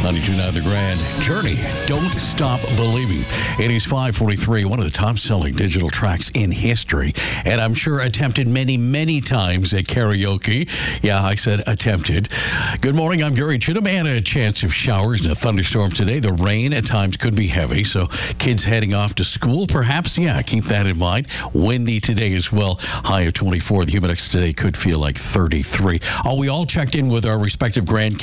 92.9 The Grand. Journey, Don't Stop Believing. It is 5:43, one of the top-selling digital tracks in history. And I'm sure attempted many, many times at karaoke. Yeah, I said attempted. Good morning, I'm Gary Chittum, and a chance of showers and a thunderstorm today. The rain at times could be heavy, so kids heading off to school, perhaps, keep that in mind. Windy today as well, high of 24. The humidex today could feel like 33. We all checked in with our respective grandkids